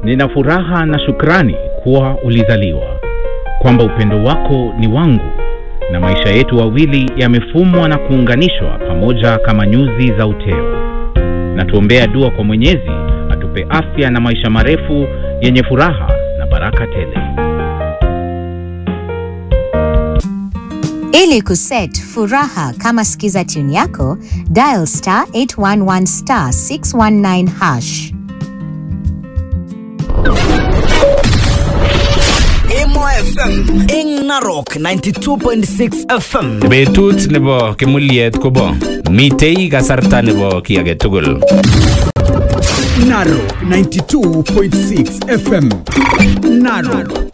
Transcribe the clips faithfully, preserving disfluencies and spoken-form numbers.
Nina furaha na shukrani kuwa ulizaliwa, kwamba upendo wako ni wangu, na maisha yetu wawili yamefumwa na kuunganishwa pamoja kama nyuzi za uteo. Na tuombea dua kwa Mwenyezi atupe afya na maisha marefu yenye furaha na baraka tele. Ili kuset furaha kama sikiza tune yako, dial star eight one one star six one nine hash. Emo F M ing Narok ninety-two point six F M. Betut nebo kimuliet kobo mitei kasarta nebo ki age tugul. Narok ninety-two point six F M. Narok.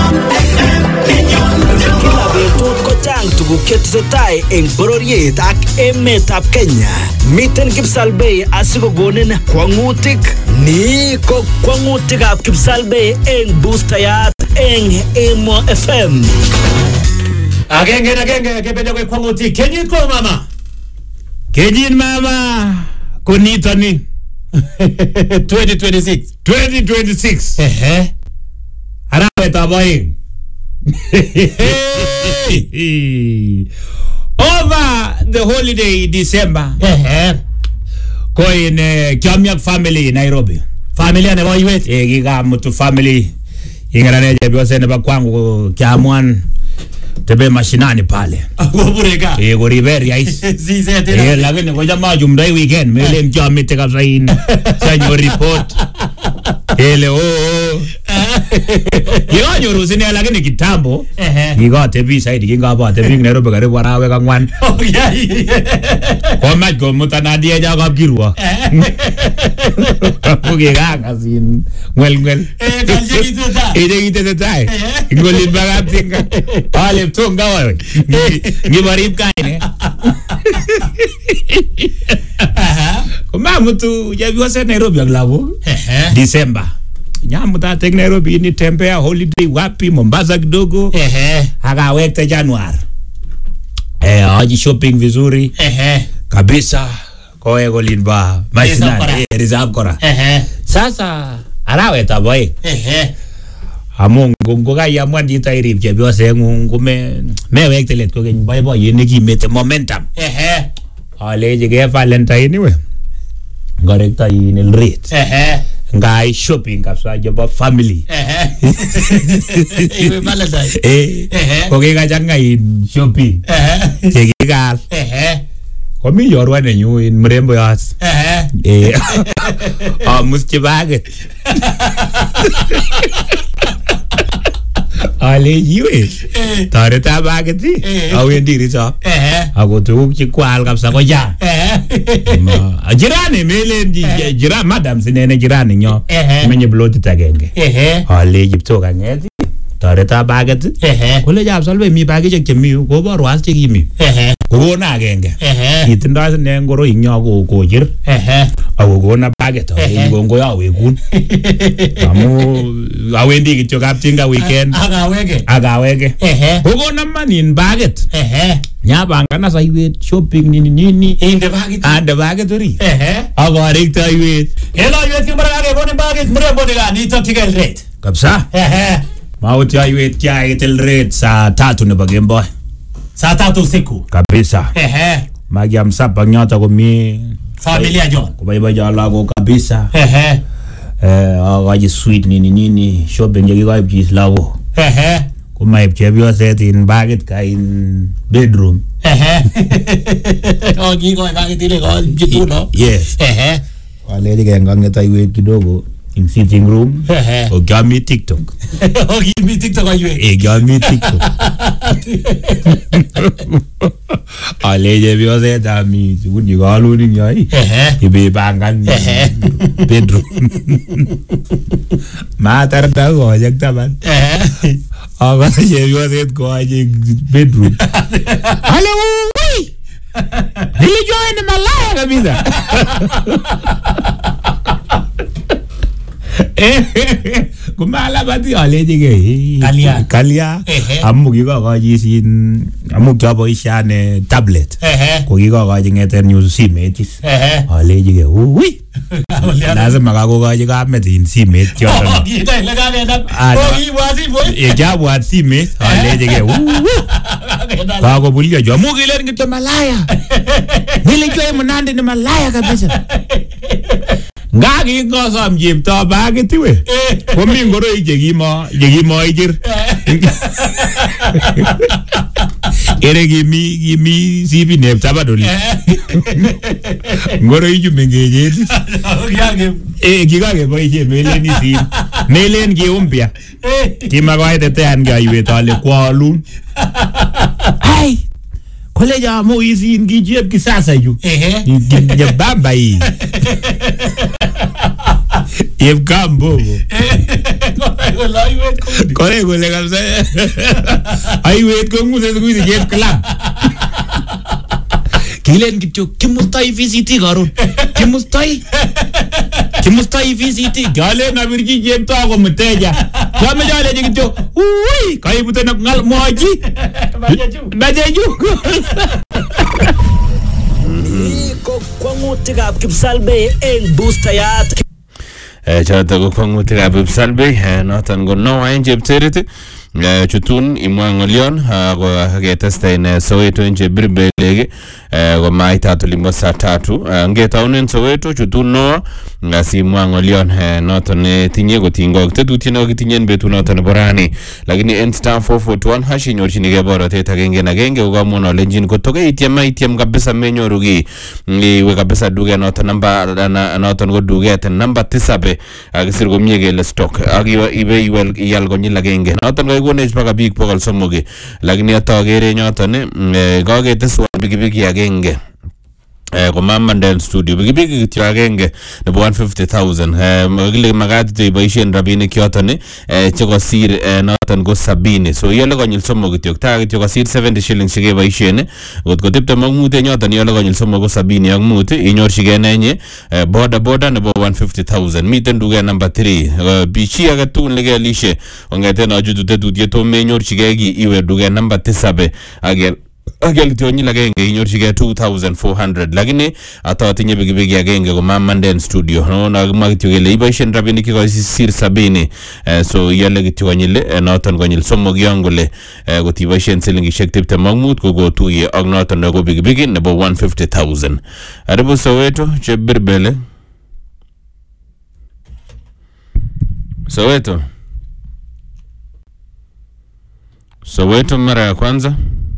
Kila betut ko chang tuguk chetesetai eng bororiet ak emetab Kenya. Miten Kipsalbei asikogonin kwangutik. Ni ko kwangutikab Kipsalbei eng boostayat eng Emo F M. Agenge agenge kebeja kwa kwangutik. Kenyit ko mama. Kenyit mama konitoni. twenty twenty-six twenty twenty-six. Ehe. Arawe taboing. Over the holiday December. Eh. Ko in uh, Kiamyak family in Nairobi. Familia ne boy wet. Eh giga mutu family. Ingana je biose ne bakwangu Kiamwan. Tebe mashinani pale. Aburega. Eh go Riberia is. Si se tena. Eh lakini ngoja majumdai weekend. Mele mkiamite kabisa in. Sanyo report. Ele oh. Yo nyoro sine lakini kitambo. Giga tebi side giga ba tebi Nairobi kare warawe kangwan. Oh yeah. Kwa mat go mutanadi ja kapkirwa. Kuge ganga sin. Ngwel ngwel. Eh kalje kitota. Eh kitota. Ngoli bagatinga. Ale tonga wewe. Ngibarib kaine. Aha. Kama mtu yabiwase Nairobi aglabo. December. Nyamuta tek Nairobi ni tembea holiday wapi Mombasa kidogo. Ehe. Akawekta Januari. Eh, aji shopping vizuri. Ehe. Kabisa. Koe golinba. Maisha reserve kora. Ehe. Sasa arawe taboy. Ehe. Amungu ngoga ya mwandi tairib je biose ngume mewekte let ko gen boy boy ni kimete momentum. Ehe. Ale je ge Valentine we. Ngorekta in rate. Ehe. Ngai shopping kapsa joba family. Ehe. Ewe Valentine. Eh. Ko ge ga janga in shopping. Ehe. Je ge gal. Ehe. Ko mi yorwa ne nyu in mrembo yas. Ehe. Eh. Ah muske baget. Ale yiwe. Tareta bageti. Awendi risa. Eh. Ako tukuk chikwal kapsa ko ja. Eh. Jirani melenji jirani madam sinene jirani nyo. Menye blood tagenge. Eh. Ale jipto kangeti. Tareta bageti. Eh. Kole jab salwe mi bageti chemi ko borwas chekimi. Eh. Ko na agenge. Eh. Kitinda sine ngoro inyo ko kojir. Eh. Ako kona baget. Ngongo ya wekun. Amu awendi kityo kaptinga weekend. Agawege. Agawege. Ehe. Ugo naman in baget. Ehe. Nyabanga na sa iwet shopping nini nini. In the baget. And the baget uri. Ehe. Agarik ta iwet. Hello iwet kimbara age bone baget mure bone ga ni to tikel rate. Kapsa. Ehe. Mauti ya iwet kya itel rate sa tatu ne bagemboy. Sa tatu siku. Kabisa. Ehe. Magia msapa nyota kumi. Familia John. Kubaiba jala ko kabisa. Ehe. Eh awaji sweet nini nini shopping je giga ibjis lawo. Ehe. Kuma ibjebyo set in baget ka in bedroom. Ehe. Oh giga baget ile ko jituno. Yes. Ehe. Wale je ngangeta iwet kidogo in sitting room. Ehe. O gami TikTok. O gami TikTok aywe. Eh gami TikTok. Ale je byo set ami sigundi galu ni nyai. Ehe. Ibe bangan. Ehe. Bedroom. Matar da go jakta ban. Eh. Aga je byo set go aje bedroom. Hello. Dili join malaya kabisa. kumala bati alejige Kalia. kalia Ehe. amu kikokochi sin amu kyoboisiane tablet Ehe. ko kikokochi ngeten nyu simet is Ehe. alejige ui lazima kakokochi kamet in simet choton Kita ile kagenam. Ah, no. Oh, iwasi boy. ye kyabwat simet alejige ui kakobulyo jo amu kilen kityo malaya nile kyo munande ni malaya kabisa nga kingosom chepto bakit iwe komi ngoroik chekimo chekimo ichir ere kimi kimi sipinep taban oli ngoroichu mengechen eh kikakeboisie melen isin melen kiumpya kimakoitetean kaiwet ale kwalun ai kole ja mo isin kichep kisasa yu ya bamba hii yep kambo kore kole kabisa aiwet ko nguse siku hizi jet club kilen kityo kimustoi V C T karon kimustoi kimustoi V C T gale na birji jepto ko mteja kame jale kityo ui kaibute na ngal moji bajeju Ko kwangutikab Kipsalbei eng boostayat. Eh choto ko kwangutikab Kipsalbei noton ko Noah en chepterit chutun imwa ngolion ko ketesta in Soweto en Birbelege ko maita tulimbo saa tatu ngetaunen Soweto chutun Noah ngasimwa ngolion noton tinye kotingo tetutye no kitinyen betu noton borani lakini en star four forty-one hash inyorchinige borotet agenge na agenge ukamwon olenjin kotoke ityem ityem kabisa menyoru ki iwe kabisa duket noton namba noton ko duket namba tisabe akisir komie kele stock ak iwe iwe iyal konyil agenge noton kaikonech paka biik bokol somok lakini atokere nyoton kaketeswan pikipiki agenge eh ko Mamandel studio pikipiki kityo agenge nebo one hundred fifty thousand eh kile magat iboisien rabinik yoton eh chekosir noton ko sabini so yole konyil somok kityo ta kityo kosir seventy shillings chekeboisien kot ko tiptem ak mut yoton yole konyil somok ko sabini ak mut inyorchige nenye boda boda nebo one hundred fifty thousand miten duket number three bichi age tugul nekelishe ongeten ajutu tetutiet to menyorchige ki iwe duket number tisabe agel agel tionyi agenge inyorchige two thousand four hundred lakini atatinye pikipiki agenge ko Mamanden studio no na kimwa kityo kele iboisien rabinik ko sir sabini so yale kityo konyil noton konyil somok yon kole kotiboisien silingishek tiptem ak mut ko kotuye ak noton ko pikipiki nebo one hundred fifty thousand aribu Soweto Chebirbele Soweto Soweto mara ya kwanza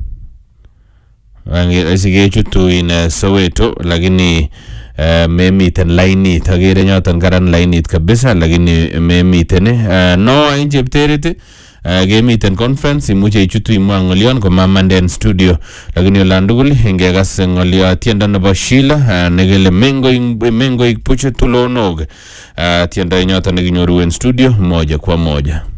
Asige chutu in Soweto lakini memiten lainit agere nyoton karan lainit kabisa lakini memiten no en chepterit gemiten conference imuche ichutu imwa ngolion ko Mamanden studio lakini olan tugul ingekas ngolio tiendo nebo Sheila nekele mengo mengo puche tulonok tiendo nyoton nekinyoru en studio moja kwa moja